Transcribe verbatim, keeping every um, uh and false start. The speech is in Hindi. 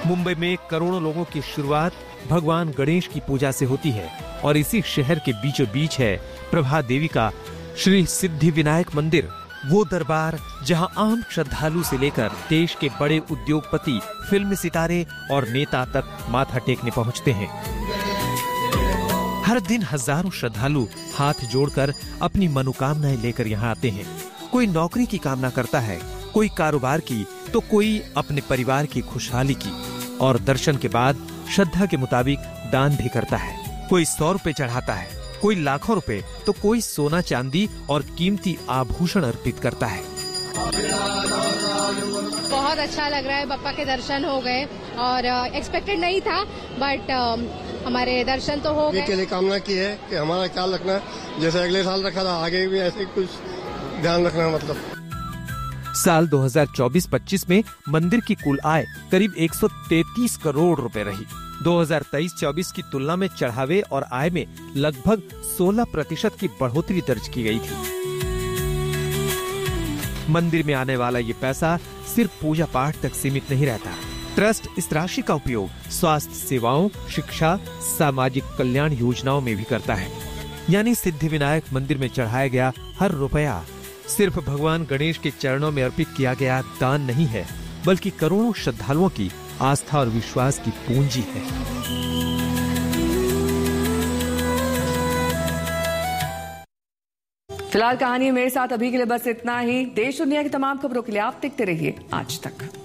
मुंबई में करोड़ों लोगों की शुरुआत भगवान गणेश की पूजा से होती है और इसी शहर के बीचों बीच है प्रभा देवी का श्री सिद्धि विनायक मंदिर, वो दरबार जहां आम श्रद्धालु से लेकर देश के बड़े उद्योगपति, फिल्म सितारे और नेता तक माथा टेकने पहुंचते हैं। हर दिन हजारों श्रद्धालु हाथ जोड़कर अपनी मनोकामनाएं लेकर यहाँ आते हैं। कोई नौकरी की कामना करता है, कोई कारोबार की, तो कोई अपने परिवार की खुशहाली की, और दर्शन के बाद श्रद्धा के मुताबिक दान भी करता है। कोई सौ रुपए चढ़ाता है, कोई लाखों रुपए, तो कोई सोना चांदी और कीमती आभूषण अर्पित करता है। बहुत अच्छा लग रहा है, बप्पा के दर्शन हो गए और एक्सपेक्टेड नहीं था, बट हमारे दर्शन तो हो गए। के लिए कामना की है कि हमारा ख्याल रखना, जैसे अगले साल रखा था आगे भी ऐसे कुछ ध्यान रखना। मतलब साल दो हज़ार चौबीस पच्चीस में मंदिर की कुल आय करीब एक सौ तैंतीस करोड़ रुपए रही। दो हज़ार तेईस चौबीस की तुलना में चढ़ावे और आय में लगभग सोलह प्रतिशत की बढ़ोतरी दर्ज की गई थी। मंदिर में आने वाला ये पैसा सिर्फ पूजा पाठ तक सीमित नहीं रहता। ट्रस्ट इस राशि का उपयोग स्वास्थ्य सेवाओं, शिक्षा, सामाजिक कल्याण योजनाओं में भी करता है। यानी सिद्धि विनायक मंदिर में चढ़ाया गया हर रुपया सिर्फ भगवान गणेश के चरणों में अर्पित किया गया दान नहीं है, बल्कि करोड़ों श्रद्धालुओं की आस्था और विश्वास की पूंजी है। फिलहाल कहानी मेरे साथ अभी के लिए बस इतना ही। देश दुनिया की तमाम खबरों के लिए आप देखते रहिए आज तक।